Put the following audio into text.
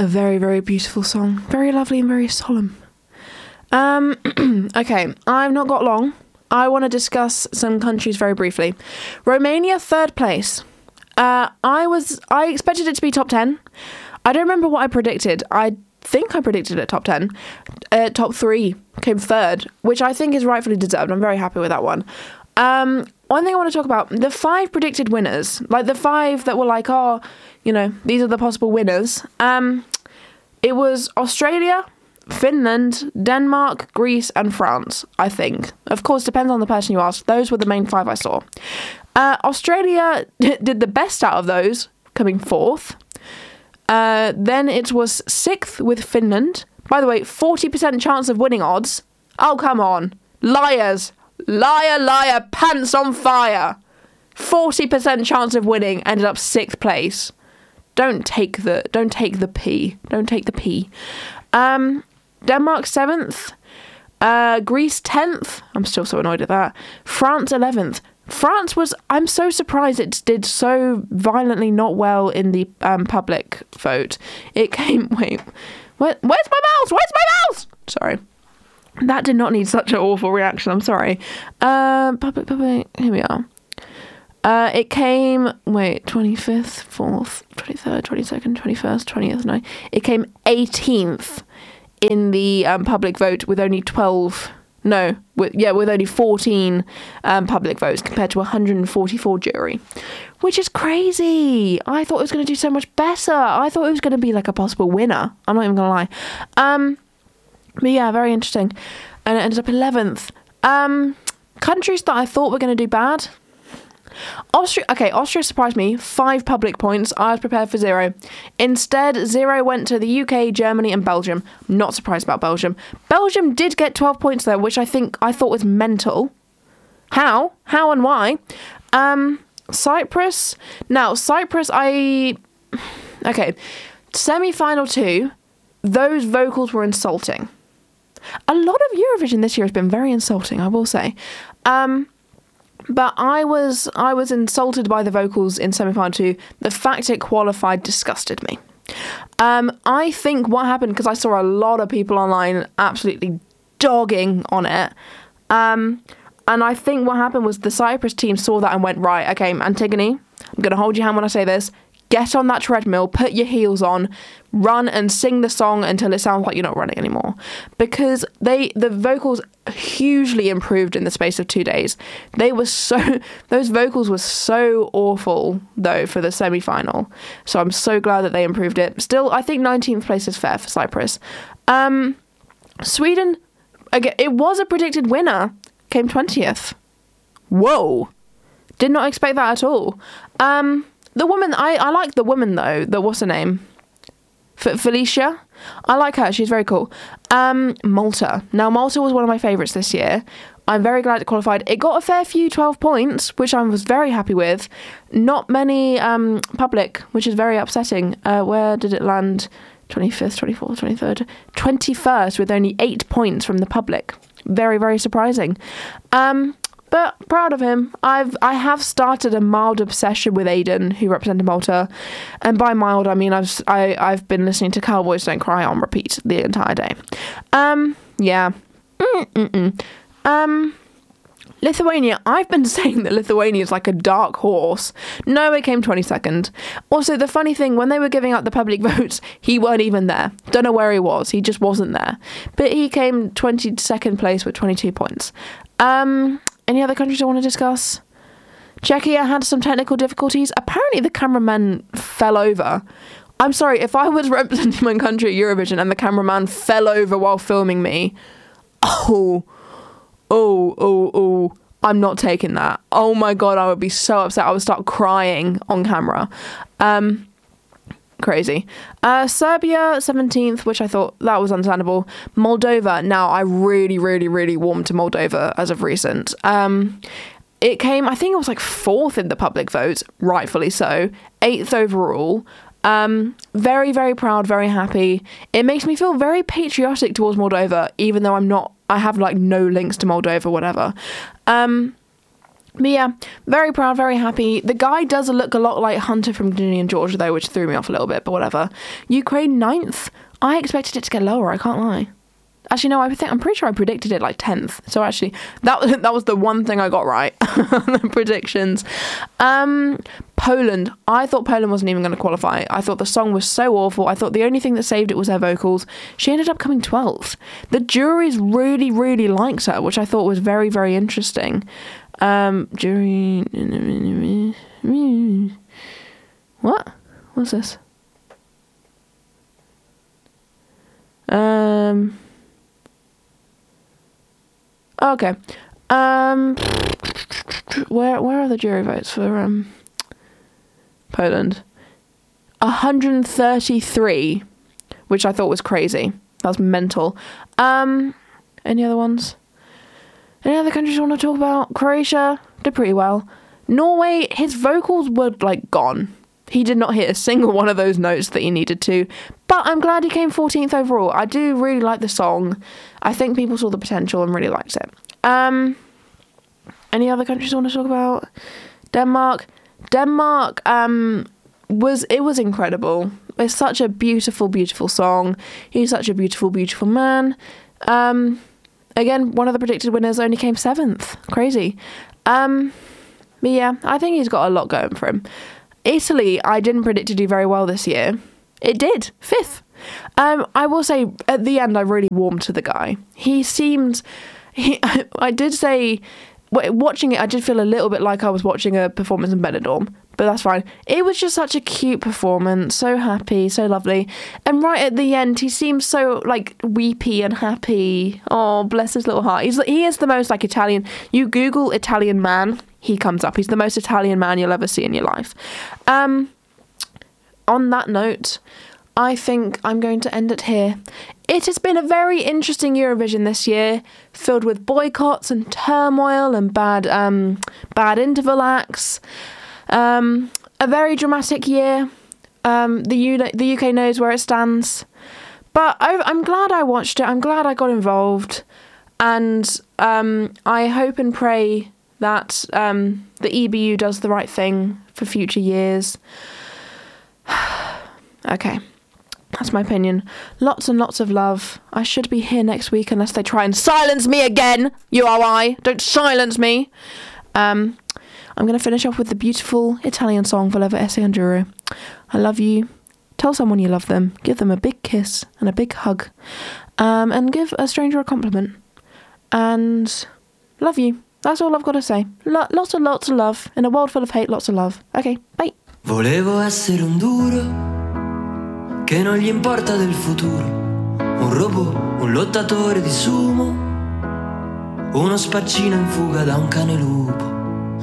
A very, very beautiful song. Very lovely and very solemn. Okay, I've not got long. I want to discuss some countries very briefly. Romania, 3rd place. I expected it to be top 10. I don't remember what I predicted. I think I predicted it top 10. Top 3 came 3rd, which I think is rightfully deserved. I'm very happy with that one. One thing I want to talk about, the 5 predicted winners, like the 5 that were like, oh, you know, these are the possible winners. It was Australia, Finland, Denmark, Greece and France, I think. Of course, depends on the person you ask. Those were the main 5 I saw. Australia did the best out of those, coming 4th. Then it was 6th with Finland. By the way, 40% chance of winning odds. Oh, come on. Liars. Liar, liar, pants on fire. 40% chance of winning, ended up 6th place. Don't take the P. Don't take the P. Denmark 7th. Greece 10th. I'm still so annoyed at that. France 11th. France was, I'm so surprised it did so violently not well in the public vote. It came, where's my mouse? Where's my mouse? Sorry. That did not need such an awful reaction. I'm sorry. Public, here we are. It came, 25th, 4th, 23rd, 22nd, 21st, 20th, no. It came 18th in the public vote with only 14 public votes compared to 144 jury, which is crazy. I thought it was going to do so much better. I thought it was going to be like a possible winner. I'm not even going to lie. But yeah, very interesting. And it ended up 11th. Countries that I thought were going to do bad. Austria surprised me. 5 public points. I was prepared for 0. Instead, 0 went to the UK, Germany and Belgium. I'm not surprised about Belgium. Belgium did get 12 points though, which I thought was mental. How and why? Cyprus. Now, Cyprus, semi-final 2, those vocals were insulting. A lot of Eurovision this year has been very insulting, I will say. But I was insulted by the vocals in semi-final 2. The fact it qualified disgusted me. I think what happened, because I saw a lot of people online absolutely dogging on it, and I think what happened was the Cyprus team saw that and went, right, okay, Antigone, I'm going to hold your hand when I say this. Get on that treadmill, put your heels on, run and sing the song until it sounds like you're not running anymore. Because the vocals hugely improved in the space of 2 days. Those vocals were so awful, though, for the semi-final. So I'm so glad that they improved it. Still, I think 19th place is fair for Cyprus. Sweden, again, it was a predicted winner, came 20th. Whoa. Did not expect that at all. The woman, I like the woman though. What's her name? Felicia. I like her. She's very cool. Malta. Now, Malta was one of my favourites this year. I'm very glad it qualified. It got a fair few 12 points, which I was very happy with. Not many public, which is very upsetting. Where did it land? 25th, 24th, 23rd, 21st with only 8 points from the public. Very, very surprising. But proud of him. I have started a mild obsession with Aiden, who represented Malta, and by mild I mean I've been listening to Cowboys Don't Cry on repeat the entire day. Yeah. Lithuania. I've been saying that Lithuania is like a dark horse. No, it came 22nd. Also, the funny thing, when they were giving out the public votes, he weren't even there. Don't know where he was. He just wasn't there. But he came 22nd place with 22 points. Any other countries I want to discuss? Czechia had some technical difficulties. Apparently the cameraman fell over. I'm sorry, if I was representing my country at Eurovision and the cameraman fell over while filming me, I'm not taking that. Oh my God, I would be so upset. I would start crying on camera. Crazy. Serbia 17th, which I thought that was understandable. Moldova. Now I really warmed to Moldova as of recent. It came, I think it was like 4th in the public vote, rightfully so. 8th overall. Very, very proud, very happy. It makes me feel very patriotic towards Moldova, even though I have like no links to Moldova, whatever. But yeah, very proud, very happy. The guy does look a lot like Hunter from Ginny and Georgia though, which threw me off a little bit, but whatever. Ukraine 9th. I expected it to get lower, I can't lie. Actually, no, I'm pretty sure I predicted it like 10th. So actually, that was the one thing I got right. The predictions. Poland. I thought Poland wasn't even going to qualify. I thought the song was so awful. I thought the only thing that saved it was her vocals. She ended up coming 12th. The juries really, really liked her, which I thought was very, very interesting. Jury... What? What's this? Okay. Where are the jury votes for Poland? 133, which I thought was crazy. That was mental. Any other ones? Any other countries you want to talk about? Croatia did pretty well. Norway, his vocals were like gone. He did not hit a single one of those notes that he needed to. But I'm glad he came 14th overall. I do really like the song. I think people saw the potential and really liked it. Any other countries you want to talk about? Denmark. Denmark was incredible. It's such a beautiful, beautiful song. He's such a beautiful, beautiful man. Again, one of the predicted winners only came 7th. Crazy. But yeah, I think he's got a lot going for him. Italy, I didn't predict to do very well this year. It did. 5th. I will say, at the end, I really warmed to the guy. I did say, watching it, I did feel a little bit like I was watching a performance in Benidorm, but that's fine. It was just such a cute performance, so happy, so lovely. And right at the end, he seems so, like, weepy and happy. Oh, bless his little heart. He is the most, like, Italian. You Google Italian man, he comes up. He's the most Italian man you'll ever see in your life. On that note, I think I'm going to end it here. It has been a very interesting Eurovision this year, filled with boycotts and turmoil and bad interval acts. A very dramatic year. The UK knows where it stands. But I'm glad I watched it. I'm glad I got involved. And I hope and pray that the EBU does the right thing for future years. Okay. That's my opinion. Lots and lots of love. I should be here next week unless they try and silence me again. URI, don't silence me. I'm going to finish off with the beautiful Italian song Volevo essere un giuro. I love you. Tell someone you love them. Give them a big kiss and a big hug. And give a stranger a compliment. And love you. That's all I've got to say. Lots and lots of love. In a world full of hate, lots of love. Okay, bye. Volevo essere un duro che non gli importa del futuro, un robot, un lottatore di sumo, uno spaccino in fuga da un cane lupo.